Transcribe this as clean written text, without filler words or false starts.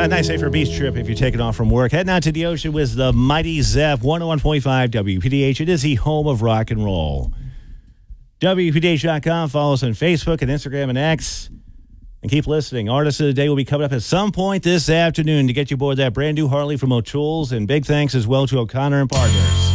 A nice safer beach trip if you're taking off from work. Heading out to the ocean with the mighty Zeph, 101.5 WPDH. It is the home of rock and roll. WPDH.com. Follow us on Facebook and Instagram and X. And keep listening. Artist of the Day will be coming up at some point this afternoon to get you aboard that brand new Harley from O'Toole's. And big thanks as well to O'Connor and Partners.